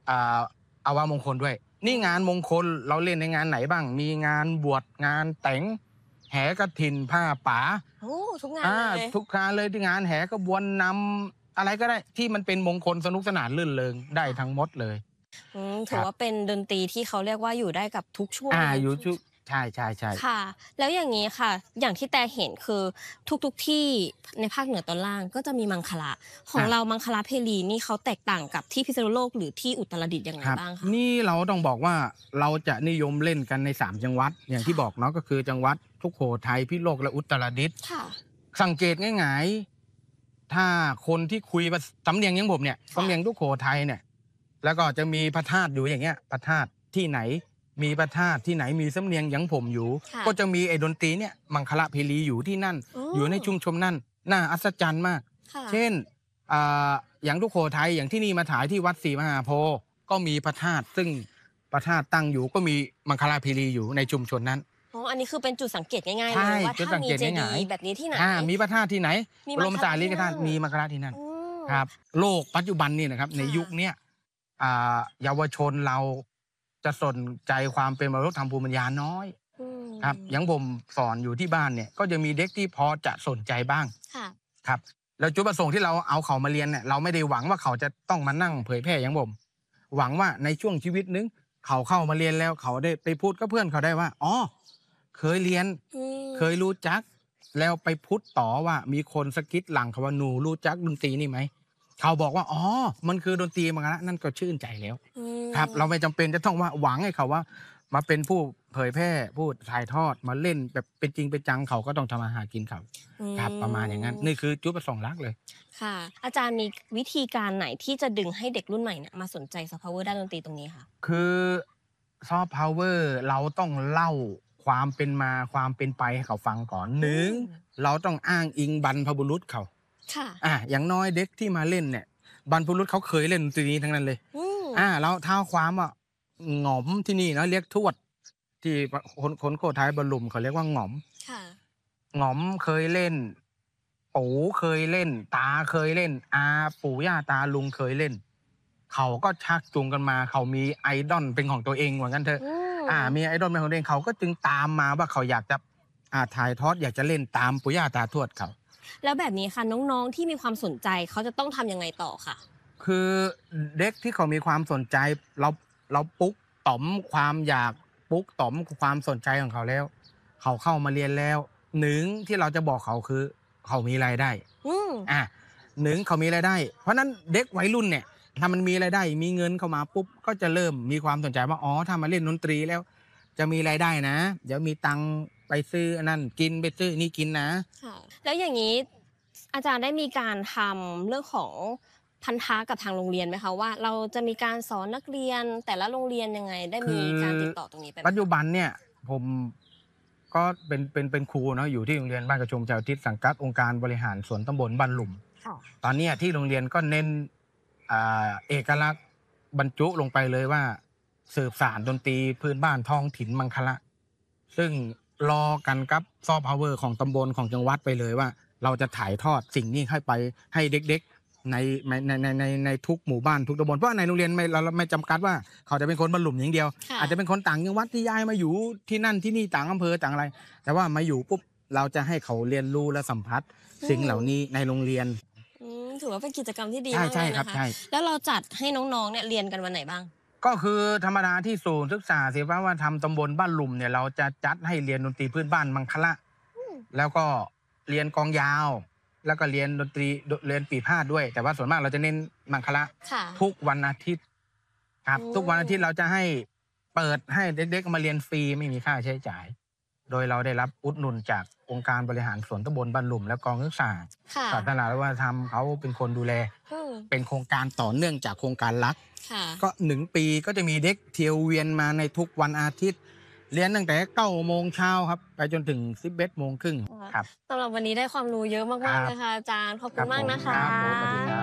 อ่าอาวามงคลด้วยนี่งานมงคลเราเล่นในงานไหนบ้างมีงานบวชงานแต่งแห่กฐินผ้าป่าโอ้ทุกงานเลยทุกงานเลยที่งานแห่ขบวนนำอะไรก็ได้ที่มันเป็นมงคลสนุกสนานรื่นเริงได้ทั้งหมดเลยถือว่าเป็นดนตรีที่เขาเรียกว่าอยู่ได้กับทุกช่วงอายุอยู่ชุใช่ใช่ใช่ค่ะแล้วอย่างนี้ค่ะอย่างที่แต่เห็นคือทุกที่ในภาคเหนือตอนล่างก็จะมีมังคละของเรามังคละเพลีนี่เขาแตกต่างกับที่พิษณุโลกหรือที่อุตรดิตถ์ยังไงครับบ้างคะนี่เราต้องบอกว่าเราจะนิยมเล่นกันใน3 จังหวัดอย่างที่บอกเนาะก็คือจังหวัดสุโขทัยพิโลกและอุตรดิตถ์ค่ะสังเกตง่ายๆถ้าคนที่คุยสำเนียงอย่างผมเนี่ยสำเนียงสุโขทัยเนี่ยแล้วก็จะมีพระธาตุอยู่อย่างเงี้ยพระธาตุที่ไหนมีพระธาตุที่ไหนมีสำเนียงอย่างผมอยู่ก็จะมีไอ้ดนตรีเนี่ยมังคละเพลีอยู่ที่นั่นอยู่ในชุมชนนั่นน่าอัศจรรย์มากเช่นอ่าอย่างสุโขทัยอย่างที่นี่มาถ่ายที่วัดศรีมหาโพธิ์ก็มีพระธาตุซึ่งพระธาตุตั้งอยู่ก็มีมังคลาเพลีอยู่ในชุมชนนั้นอันนี้คือเป็นจุดสังเกตง่ายๆเลใช่ยว่าจุดถ้ามีสังเกตเจดีง่ายย์แบบนี้ที่ไหนๆมีพระธาตุที่ไหนมีบรมสารีริกธาตุมังคลาที่นั่นมีมังคลาที่นั่นอืมครับโลกปัจจุบันนี่นะครับในค่ะยุคเนี้ยเยาวชนเราจะสนใจความเป็นมนุษยธรรมภูมิปัญญาน้อยอืครับอย่างมผมสอนอยู่ที่บ้านเนี่ยก็จะมีเด็กที่พอจะสนใจบ้างค่ะครับแล้วจุดประสงค์ที่เราเอาเขามาเรียนเนี่ยเราไม่ได้หวังว่าเขาจะต้องมานั่งเผยแพร่อย่างผมหวังว่าในช่วงชีวิตนึงเขาเข้ามาเรียนแล้วเขาได้ไปพูดกับเพื่อนเขาได้ว่าอ๋อเคยเรียนอืเคยมรู้จักแล้วไปพูดต่อว่ามีคนสะกิดหลังเขาว่าหนูรู้จักดนตรีนี่ไหมเขาบอกว่าอ๋อมันคือดนตรีมังคะนั่นก็ชื่นใจแล้วอืครับเราไม่มจำเป็นจะต้องว่าหวังให้เขาว่ามาเป็นผู้เผยแพร่ผู้ถ่ายทอดมาเล่นแบบเป็นจริงเป็นจังเขาก็ต้องทำมาหากินเขาอืครับประมาณอย่างนั้นนี่มคือจุดประสงค์หลักเลยค่ะอาจารย์มีวิธีการไหนที่จะดึงให้เด็กรุ่นใหม่เนี่ยมาสนใจซอฟต์พาวเวอร์ด้านดนตรีตรงนี้ค่ะคือซอฟต์พาวเวอร์เราต้องเล่าความเป็นมาความเป็นไปให้เขาฟังก่อนหอืนึ่งมเราต้องอ้างอิงบรรพบุรุษเขาค่ะอย่างน้อยเด็กที่มาเล่นเนี่ยบรรพบุรุษเขาเคยเล่นดนตรีนี้ทั้งนั้นเลยอืมเราเท้าความว่าหงอมที่นี่เนาะเรียกทวดที่คนโคไทยบรรลุมเขาเรียกว่าหงอมค่ะหงอมเคยเล่นปู่เคยเล่นตาเคยเล่นปู่ย่าตาลุงเคยเล่นเขาก็ชักจูงกันมาเขามีไอดอลเป็นของตัวเองว่างั้นเถอะอืมีมไอดอลเป็นของตัวเองเขาก็จึงตามมาว่าเขาอยากจะถ่ายทอดอยากจะเล่นตามปู่ย่าตาทวดเขาแล้วแบบนี้ค่ะน้องๆที่มีความสนใจเขาจะต้องทำยังไงต่อค่ะคือเด็กที่เขามีความสนใจเราเราปลุกต่อมความอยากปลุกต่อมความสนใจของเขาแล้วเขาเข้ามาเรียนแล้วหนึ่งที่เราจะบอกเขาคือเขามีรายได้อืมอ่ะหนึ่งเขามีรายได้ เพราะนั้นเด็กวัยรุ่นเนี่ยถ้ามันมีรายได้มีเงินเข้ามาปุ๊บก็จะเริ่มมีความสนใจว่าอ๋อถ้ามาเล่นดนตรีแล้วจะมีรายได้นะเดี๋ยวมีตังค์ไปซื้ออันนั่นกินไปซื้อนี่กินนะค่ะแล้วอย่างนี้อาจารย์ได้มีการทำเรื่องของพันธะกับทางโรงเรียนไหมคะว่าเราจะมีการสอนนักเรียนแต่ละโรงเรียนยังไงได้มีคือการติดต่อตรงนี้ไปไหมปัจจุคะบันเนี่ยผมก็เป็นครูเนาะอยู่ที่โรงเรียนบ้านกระชมชาวทิศสังกัดองค์การบริหารส่วนตำบลบ้านหลุมค่ะตอนเนี้ยที่โรงเรียนก็เน้นเอกลักษณ์บรรจุลงไปเลยว่าสืบสานดนตรีพื้นบ้านท้องถิ่นมังคละซึ่งรอกันกับซอฟต์พาวเวอร์ของตำบลของจังหวัดไปเลยว่าเราจะถ่ายทอดสิ่งนี้ให้ไปให้เด็กๆในทุกหมู่บ้านทุกตำบลเพราะในโรงเรียนเราไม่จำกัดว่าเขาจะเป็นคนบรรลุมอย่างเดียวค่ะอาจจะเป็นคนต่างจังหวัดที่ย้ายมาอยู่ที่นั่นที่นี่ต่างอำเภอต่างอะไร แต่ว่ามาอยู่ปุ๊บเราจะให้เขาเรียนรู้และสัมผัสอืสิ่งเหล่ามนี้ในโรงเรียนถือว่าเป็นกิจกรรมที่ดีใช่มากเลยนะคะใช่ครับใช่แล้วเราจัดให้น้องๆเนี่ยเรียนกันวันไหนบ้างก็คือธรรมดาที่ศูนย์ศึกษาศิลปวัฒนธรรมตำบลบ้านหลุมเนี่ยเราจะจัดให้เรียนดนตรีพื้นบ้านมังคละอืมแล้วก็เรียนกลองยาวแล้วก็เรียนดนตรีเรียนปีพาทย์ด้วยแต่ว่าส่วนมากเราจะเน้นมังคละค่ะทุกวันอาทิตย์ครับอืทุกวันอาทิตย์เรามจะให้เปิดให้เด็กๆมาเรียนฟรีไม่มีค่าใช้จ่ายโดยเราได้รับอุดหนุนจากองค์การบริหารส่วนตำบลบ้านหลุมและกองศึกษาค่ะศาสนาและวัฒนธรรมเขาเป็นคนดูแลอืมเป็นโครงการต่อเนื่องจากโครงการรักค่ะก็1 ปีก็จะมีเด็กเที่ยวเวียนมาในทุกวันอาทิตย์เรียนตั้งแต่9 โมงเช้าครับไปจนถึง11 โมงครึ่งครับสำหรับวันนี้ได้ความรู้เยอะคมากๆรับเลยค่ะอาจารย์ขอบครับคุณมากนะคผมครับผมสวัสดีครัะบ